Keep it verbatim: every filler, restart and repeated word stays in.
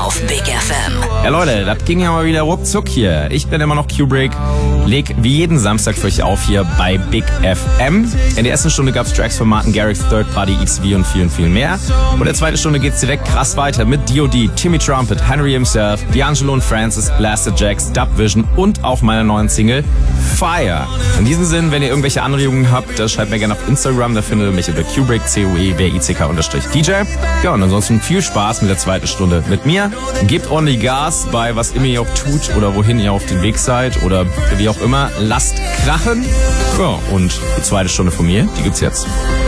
auf Big F M. Ja Leute, das ging ja mal wieder ruckzuck hier. Ich bin immer noch Kubrick, leg wie jeden Samstag für euch auf hier bei Big F M. In der ersten Stunde gab's Tracks von Martin Garrix, Third Party, X V und vielen, vielen mehr. Und in der zweiten Stunde geht's direkt krass weiter mit D O D, Timmy Trumpet, Henry himself, D'Angelo und Francis, Blasted Jacks, Dub Vision und auch meiner neuen Single Fire. In diesem Sinn, wenn ihr irgendwelche Anregungen habt, schreibt mir gerne auf Instagram, da findet ihr mich unter Kubrick, C O E B I C K unterstrich D J. Ja, und ansonsten viel Spaß mit der zweiten Stunde mit mir. Gebt ordentlich Gas bei was immer ihr auch tut oder wohin ihr auf dem Weg seid oder wie auch immer. Lasst krachen. Ja, und die zweite Stunde von mir, die gibt's jetzt.